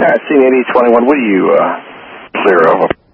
All right, scene 8021, what are you clear of?